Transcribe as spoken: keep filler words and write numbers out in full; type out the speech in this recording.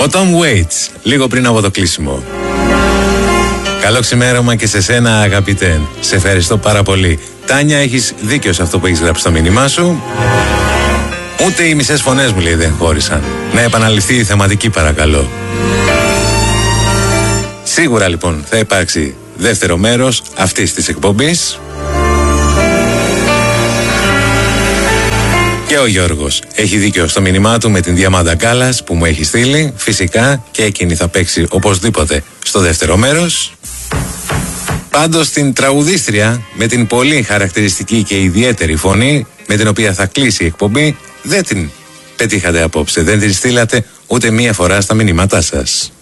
Tom Waits, λίγο πριν από το κλείσιμο. Καλό ξημέρωμα και σε σένα, αγαπητέ. Σε ευχαριστώ πάρα πολύ. Τάνια, έχεις δίκιο σε αυτό που έχεις γράψει στο μήνυμά σου. Ούτε οι μισές φωνές μου, λέει, δεν χώρισαν. Να επαναληφθεί η θεματική, παρακαλώ. Σίγουρα λοιπόν θα υπάρξει δεύτερο μέρος αυτής της εκπομπής. Και ο Γιώργος έχει δίκιο στο μήνυμά του με την Διαμάντα Κάλλας που μου έχει στείλει. Φυσικά και εκείνη θα παίξει οπωσδήποτε στο δεύτερο μέρος. Πάντως την τραγουδίστρια με την πολύ χαρακτηριστική και ιδιαίτερη φωνή με την οποία θα κλείσει η εκπομπή δεν την πετύχατε απόψε. Δεν την στείλατε ούτε μία φορά στα μηνύματά σας.